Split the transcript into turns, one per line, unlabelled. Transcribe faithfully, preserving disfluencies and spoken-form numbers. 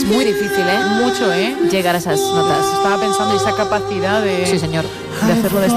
Muy difícil, ¿eh?
Mucho, ¿eh?
Llegar a esas notas.
Estaba pensando esa capacidad de...
Sí, señor.
de hacerlo de esta